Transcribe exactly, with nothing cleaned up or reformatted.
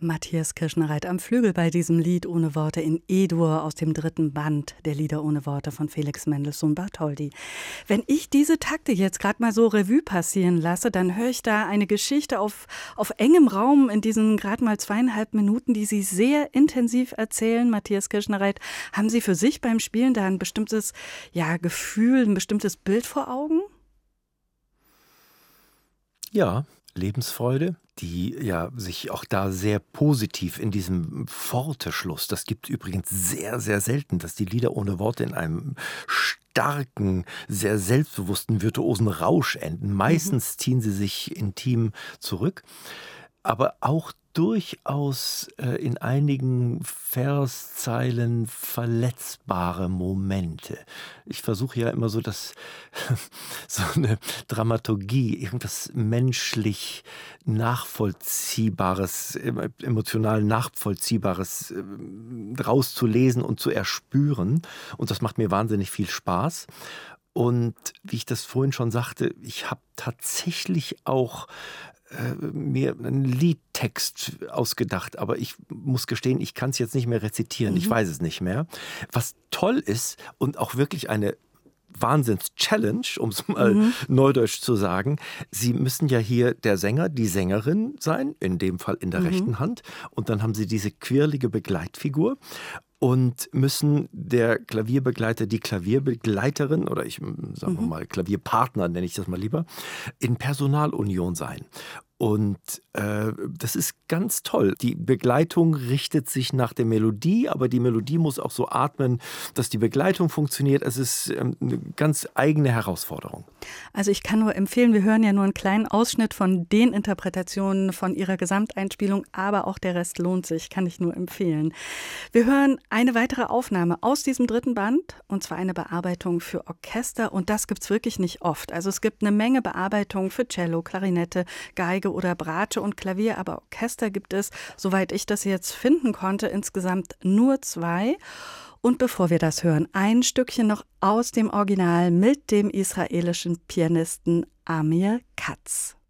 Matthias Kirschner-Reit am Flügel bei diesem Lied ohne Worte in E-Dur aus dem dritten Band der Lieder ohne Worte von Felix Mendelssohn Bartholdy. Wenn ich diese Takte jetzt gerade mal so Revue passieren lasse, dann höre ich da eine Geschichte auf, auf engem Raum in diesen gerade mal zweieinhalb Minuten, die Sie sehr intensiv erzählen. Matthias Kirschner-Reit, haben Sie für sich beim Spielen da ein bestimmtes ja, Gefühl, ein bestimmtes Bild vor Augen? Ja, Lebensfreude, die ja sich auch da sehr positiv in diesem Pforte-Schluss, das gibt es übrigens sehr, sehr selten, dass die Lieder ohne Worte in einem starken, sehr selbstbewussten, virtuosen Rausch enden. Meistens ziehen sie sich intim zurück, aber auch durchaus äh, in einigen Verszeilen verletzbare Momente. Ich versuche ja immer so, dass so eine Dramaturgie, irgendwas menschlich nachvollziehbares, emotional nachvollziehbares äh, rauszulesen und zu erspüren. Und das macht mir wahnsinnig viel Spaß. Und wie ich das vorhin schon sagte, ich habe tatsächlich auch mir einen Liedtext ausgedacht, aber ich muss gestehen, ich kann es jetzt nicht mehr rezitieren, mhm. ich weiß es nicht mehr. Was toll ist und auch wirklich eine Wahnsinns-Challenge, um es mal mhm. neudeutsch zu sagen, Sie müssen ja hier der Sänger, die Sängerin sein, in dem Fall in der mhm. rechten Hand, und dann haben Sie diese quirlige Begleitfigur und müssen der Klavierbegleiter, die Klavierbegleiterin oder ich sagen wir mal Klavierpartner, nenne ich das mal lieber, in Personalunion sein. Und äh, das ist ganz toll. Die Begleitung richtet sich nach der Melodie, aber die Melodie muss auch so atmen, dass die Begleitung funktioniert. Es ist ähm, eine ganz eigene Herausforderung. Also ich kann nur empfehlen, wir hören ja nur einen kleinen Ausschnitt von den Interpretationen von Ihrer Gesamteinspielung, aber auch der Rest lohnt sich, kann ich nur empfehlen. Wir hören eine weitere Aufnahme aus diesem dritten Band, und zwar eine Bearbeitung für Orchester, und das gibt es wirklich nicht oft. Also es gibt eine Menge Bearbeitungen für Cello, Klarinette, Geige oder Bratsche und Klavier, aber Orchester gibt es, soweit ich das jetzt finden konnte, insgesamt nur zwei. Und bevor wir das hören, ein Stückchen noch aus dem Original mit dem israelischen Pianisten Amir Katz.